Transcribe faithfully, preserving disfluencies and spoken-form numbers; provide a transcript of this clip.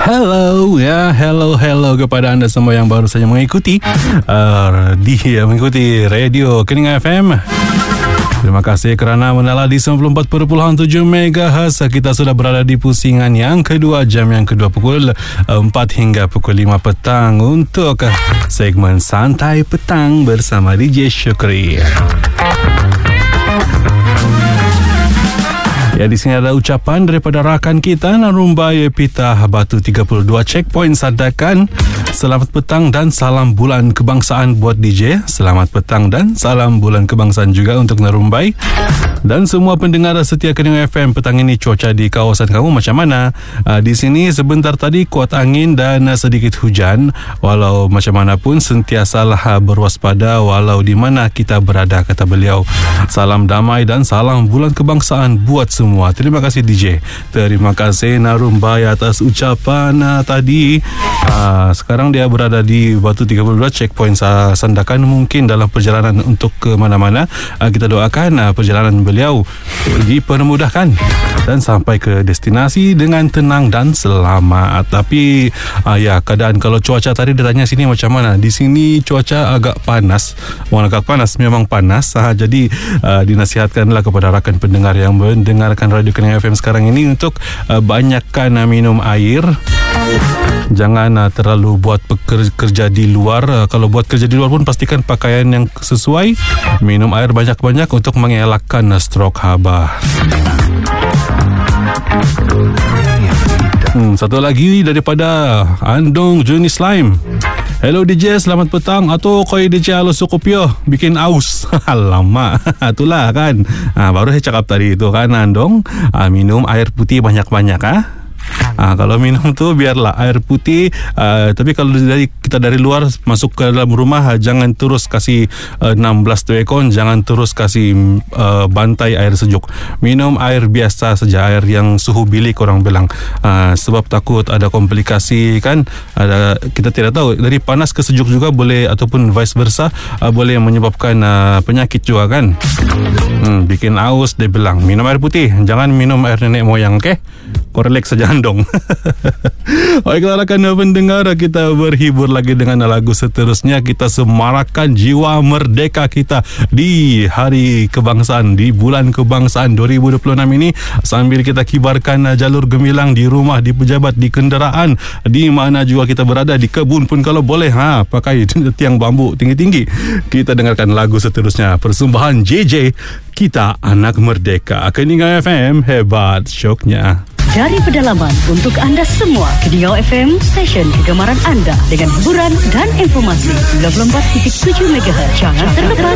Hello, ya, hello, hello kepada anda semua yang baru saja mengikuti uh, di mengikuti Radio Keningan F M. Terima kasih kerana menala di sembilan puluh empat perpuluhan tujuh megahertz. Kita sudah berada di pusingan yang kedua, jam yang kedua pukul empat hingga pukul lima petang untuk segmen Santai Petang bersama D J Syukri. Ya, di sini ada ucapan daripada rakan kita Narumbai Pita Batu tiga puluh dua Checkpoint Sandakan. Selamat petang dan salam bulan kebangsaan buat D J. Selamat petang dan salam bulan kebangsaan juga untuk Narumbai dan semua pendengar setia Keningan F M. Petang ini cuaca di kawasan kamu macam mana? Uh, di sini sebentar tadi kuat angin dan uh, sedikit hujan. Walau macam mana pun sentiasalah berwaspada walau di mana kita berada, kata beliau. Salam damai dan salam bulan kebangsaan buat semua. Terima kasih D J. Terima kasih Narumbai atas ucapan uh, tadi. Uh, sekarang dia berada di Batu tiga puluh dua Checkpoint Sandakan, mungkin dalam perjalanan untuk ke mana-mana. Uh, kita doakan uh, perjalanan beliau dipermudahkan dan sampai ke destinasi dengan tenang dan selamat. Tapi uh, ya, keadaan kalau cuaca tadi dia tanya sini macam mana? Di sini cuaca agak panas. Walaupun agak panas, memang panas. Uh, jadi uh, dinasihatkanlah kepada rakan pendengar yang mendengarkan Radio Keningan F M sekarang ini untuk uh, banyakkan uh, minum air. Jangan uh, terlalu buat kerja di luar. Uh, kalau buat kerja di luar pun pastikan pakaian yang sesuai. Minum air banyak-banyak untuk mengelakkan uh, stroke haba. Hmm, satu lagi daripada Andong Juni Slime. Hello D J, selamat petang. Atau koi D J halo sukupyo bikin aus. Lama. Itulah kan. Ah, baru saya cakap tadi itu kan Andong. Ah, minum air putih banyak-banyak ah. Ah, kalau minum tu biarlah air putih, uh, tapi kalau dari kita dari luar masuk ke dalam rumah, jangan terus kasih uh, enam belas tu aircon, jangan terus kasih uh, bantai air sejuk. Minum air biasa saja, air yang suhu bilik orang bilang. Uh, sebab takut ada komplikasi kan. Ada, kita tidak tahu dari panas ke sejuk juga boleh, ataupun vice versa, uh, boleh menyebabkan uh, penyakit juga kan. Hmm, bikin aus dia bilang. Minum air putih, jangan minum air nenek moyang, okey? Kau relax saja Andong. Baiklah rakan pendengar, kita berhibur lagi dengan lagu seterusnya. Kita semarakan jiwa merdeka kita di Hari Kebangsaan, di bulan kebangsaan dua ribu dua puluh enam ini, sambil kita kibarkan jalur gemilang di rumah, di pejabat, di kenderaan, di mana juga kita berada, di kebun pun kalau boleh, ha, pakai tiang bambu tinggi-tinggi. Kita dengarkan lagu seterusnya, persembahan J J, Kita Anak Merdeka. Keningan F M, hebat syoknya. Dari pedalaman untuk anda semua, Keningan F M, stesen kegemaran anda dengan hiburan dan informasi sembilan puluh empat titik tujuh megahertz. Jangan terlepas.